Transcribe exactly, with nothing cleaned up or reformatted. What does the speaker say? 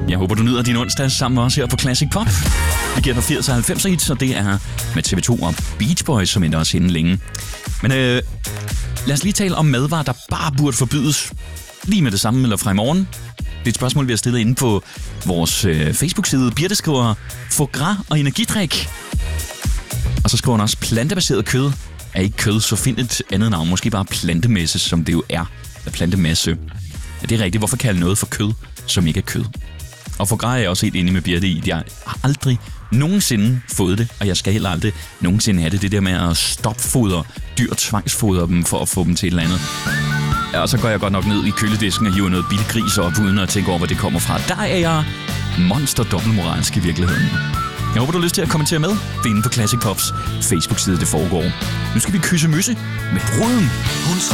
Jeg håber, du nyder din onsdag sammen med os her på Classic Pop. Vi giver dig firs og halvfems hits, og det er med T V to og Beach Boys, som endte også inden længe. Men øh, lad os lige tale om madvarer, der bare burde forbydes. Lige med det samme, eller fra i morgen. Det er et spørgsmål, vi har stillet inde på vores øh, Facebook-side. Birte skriver foie gras og energidrik. Og så skriver han også, plantebaseret kød er ikke kød, så find et andet navn. Måske bare plantemesse, som det jo er. Plantemasse. Ja, det er rigtigt. Hvorfor kalde noget for kød, som ikke er kød? Og foie gras er jeg også helt enig med Birte i. Jeg har aldrig nogensinde fået det, og jeg skal heller aldrig nogensinde have det. Det der med at stopfodre dyr, tvangsfodre dem for at få dem til et eller andet. Ja, og så går jeg godt nok ned i køledisken og hiver noget bilgris op, uden at tænke over, hvor det kommer fra. Der er jeg monster dobbeltmoralsk i virkeligheden. Jeg håber, du har lyst til at kommentere med. Det er inde på Classic Pops Facebook-side, det foregår. Nu skal vi kysse mysse med bruden.